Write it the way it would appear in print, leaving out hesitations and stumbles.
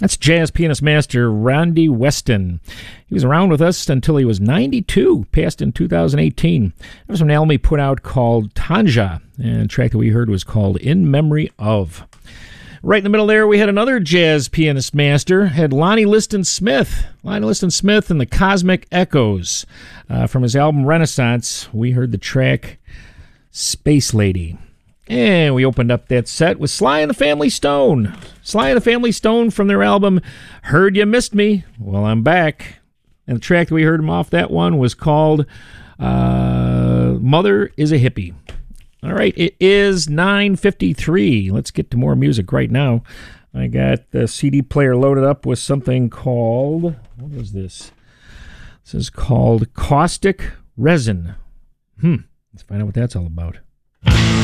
That's jazz pianist master Randy Weston. He was around with us until he was 92, passed in 2018. There was an album he put out called Tanja, and the track that we heard was called In Memory Of. Right in the middle there, we had another jazz pianist master, had Lonnie Liston Smith. Lonnie Liston Smith and the Cosmic Echoes. From his album Renaissance, we heard the track Space Lady. And we opened up that set with Sly and the Family Stone. Sly and the Family Stone from their album Heard You Missed Me. Well, I'm back. And the track that we heard them off that one was called Mother is a Hippie. All right, it is 9:53. Let's get to more music right now. I got the CD player loaded up with something called, what is this? This is called Caustic Resin. Let's find out what that's all about.